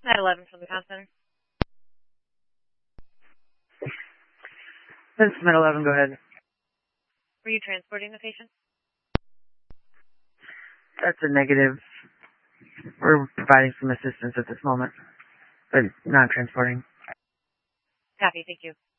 911 from the Pound Center. This is Med 11, go ahead. Were you transporting the patient? That's a negative. We're providing some assistance at this moment, but not transporting. Copy, thank you.